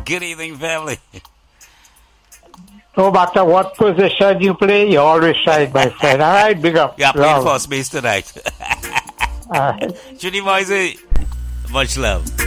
Good evening, family. No matter what position you play, you always shine, my friend. All right, big up. Yeah, playing Love. first base tonight. All right. Judy Moise, much love.